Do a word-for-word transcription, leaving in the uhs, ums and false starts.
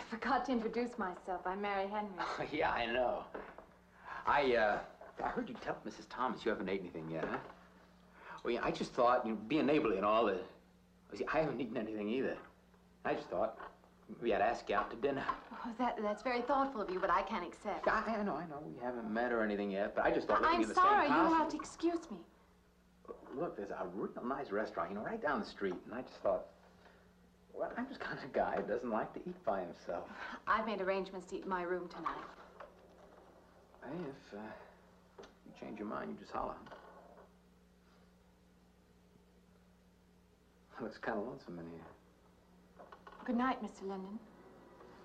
forgot to introduce myself. I'm Mary Henry. Oh, yeah, I know. I, uh, I heard you tell Missus Thomas you haven't ate anything yet, huh? Well, yeah, I just thought, you know, being neighborly and all, that, see, I haven't eaten anything either. I just thought we had to ask you out to dinner. Oh, that, that's very thoughtful of you, but I can't accept. I, I know, I know. We haven't met or anything yet, but I just thought I'm living in the sorry. same house... You'll have to excuse me. Look, there's a real nice restaurant, you know, right down the street, and I just thought, well, I'm just kind of guy who doesn't like to eat by himself. I've made arrangements to eat in my room tonight. Hey, if uh, you change your mind, you just holler. Looks kind of lonesome in here. Good night, Mister Linden.